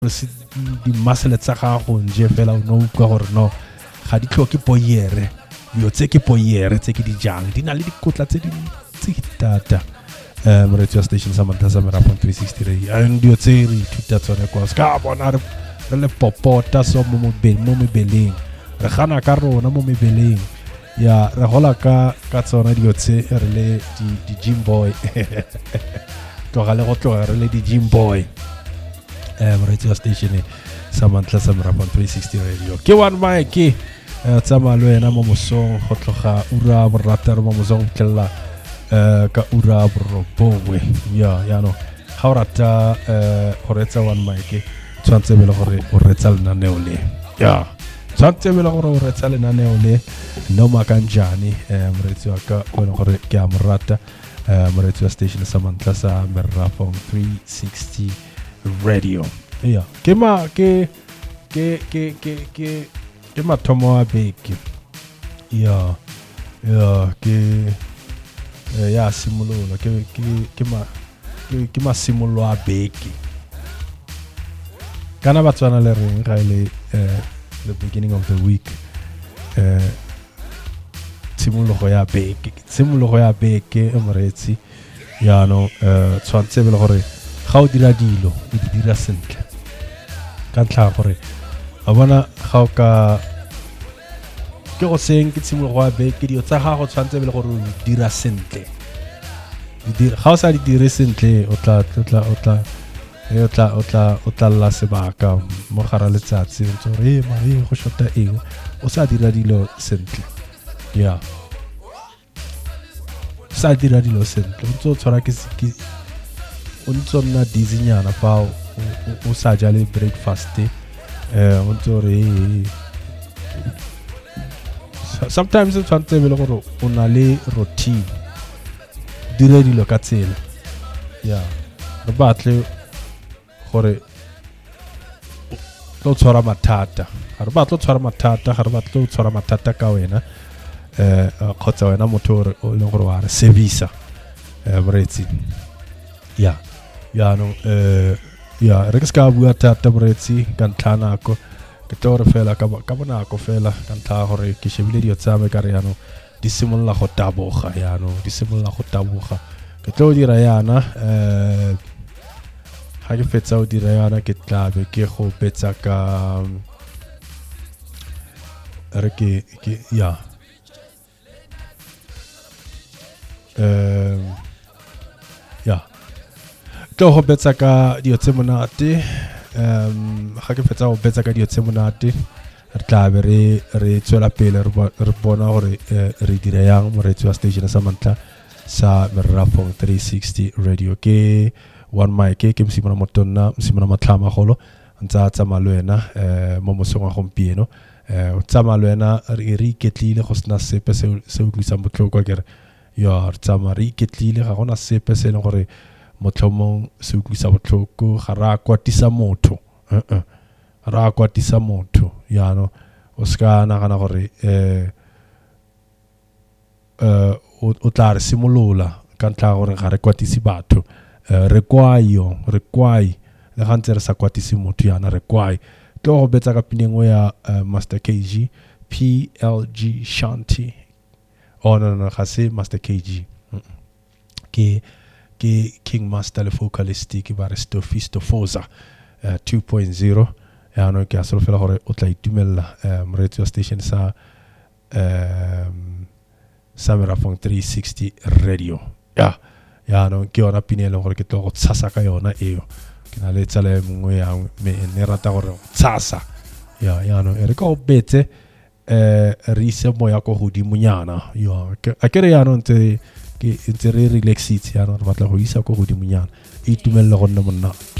di muscle tsa gago nje fela o no utlwa gore no ga di tlhoke poyere yo tse ke poyere tse ke di jang di na le dikotla tse di tata radio station sa Mantla sa Merapo 360 radio and dio tse re thuta tsone kwa ska bona re le popota so mo mebeleng re gana ka rona mo mebeleng ya re hola ka tsona dio tse re le di gym boy tloga re le di gym boy radio station sa Mantla sa Merapo 360 radio ke one mic tsama lo ena mo mosong go tloga ura borata mo mosong tlela ka ura borobongwe ya no ga o rata go retsa one mic tshwantse bele gore o retsa lenaneo le ya tshwantse bele gore o retsa lenaneo le no makanjani moretsi wa ka o le gore ke a morata moretsi wa station sa Mantla sa Merapo 360 radio ya ke mathomo a beke ya ke ya simolola ke masimolo a beke kana batswana le reng ga ile the beginning of the week simologo ya beke moretsi ya no tshwantse bele gore ga o dira dilo o di dira sentle ka ntla gore a bona ga o ka ke go seng ke tshimologo ya beke dio tsa gago tshwantse bele gore o dira sentle ga o sa di dire sentle o tla la sebaka mo gara letsatsi ntse re go shota eng o sa dira dilo sentle ya sa dira dilo sentle ntse o tshwara ke o ntse nna dizinyana fa o sa ja le breakfast o ntse re sometimes o tshwantse bele gore o na le routine dire dilo ka tsela ya re batle gore lo tshwara mathata ga re batle o tshwara mathata ka wena khotsa wena motho o le gore wa re service moretsi ya no ya re ke ska bua thata moretsi ka ntlhana ko ke tore fela ka bonako fela ka ntla gore ke shebile dio tsame ka re yano di simolla go taboga ke tlo dira yana ha ke fetsa o dira yana ke tlabe ke go betsa ka re ke ya ya tlo go betsa ka dio tse monate ga ke fetsa go betsa ka dio tse monate re tlabe re tswela pele re bona gore re dira yang moretsi wa station sa Mantla sa Merapo 360 radio ke one mic ke msimana motonna msimana matlama golo ntsa tsama lwena mo mosong wa gompieno tsama lwena re iketlile go sna sepe se utlwisa botlhoko kere ya tsama re iketlile ga gona sepe se le gore motlhomong se utlwisa botlhoko ga ra kwatisa motho ra kwatisa motho ya no o ska nagana gore o tla re simolola ka ntla gore ga re kwatisi batho re kwai le ga ntse re sa kwatisi motho yana re kwai tlo go betsa ka pineng ya Master KG PLG Shanti no ga se Master KG ke King Master le vocalistic ba re Stofoza 2.0 ya no ke a solofela gore o tla itumella radio station sa Merapo 360 radio ya no ke ona pinelo gore ke tlo go tsasa ka yona eo ke na le tsale mongwe ya me ne rata gore tsasa ya no re ka o betse re ise moya go godimonyana a ke re ya no ntse re relaxitse ya no re batla go isa go godimonyana e itumelle go nna monna